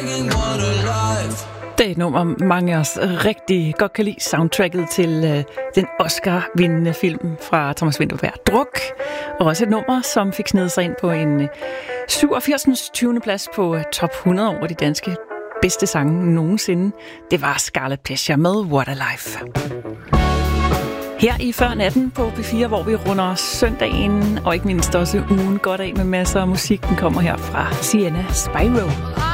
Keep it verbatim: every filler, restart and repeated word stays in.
Det er et nummer, mange af os rigtig godt kan lide, soundtracket til øh, den Oscar-vindende film fra Thomas Vinterberg, Druk. Og også et nummer, som fik snedet sig ind på en øh, syvogfirsende tyvende plads på øh, top hundrede over de danske bedste sange nogensinde. Det var Scarlet Pleasure med What a Life. Her i Før Natten på P fire, hvor vi runder søndagen og ikke mindst også ugen godt af med masser af musik. Den kommer her fra Sienna Spyro.